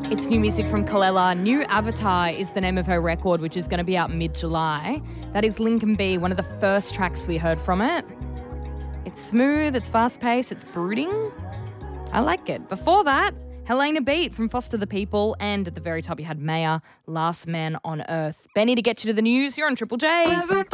It's new music from Kalela. New Avatar is the name of her record, which is going to be out mid-July. That is Lincoln B, one of the first tracks we heard from it. It's smooth, it's fast-paced, it's brooding. I like it. Before that, Helena Beat from Foster the People, and at the very top you had Maya, Last Man on Earth. Benny, to get you to the news, you're on Triple J.